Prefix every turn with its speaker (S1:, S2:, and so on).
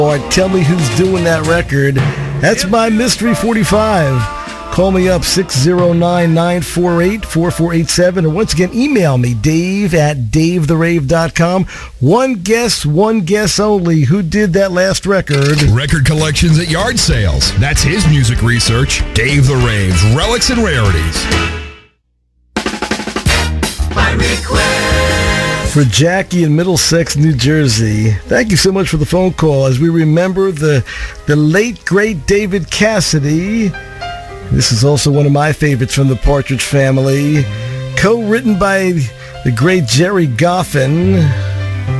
S1: Tell me who's doing that record. That's my Mystery 45. Call me up, 609-948-4487. Or once again, email me, dave@davetherave.com. One guess only. Who did that last record?
S2: Record collections at yard sales. That's his music research. Dave the Rave's Relics and Rarities.
S3: My request.
S1: For Jackie in Middlesex, New Jersey. Thank you so much for the phone call as we remember the late, great David Cassidy. This is also one of my favorites from the Partridge Family. Co-written by the great Jerry Goffin.